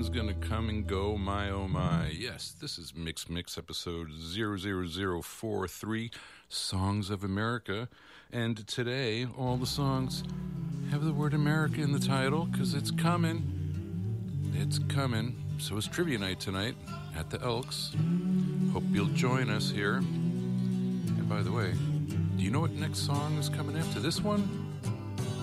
Time's gonna come and go, my oh my. Yes, this is Mix episode 00043, Songs of America. And today, all the songs have the word America in the title, because it's coming. It's coming. So it's trivia night tonight at the Elks. Hope you'll join us here. And by the way, do you know what next song is coming after this one?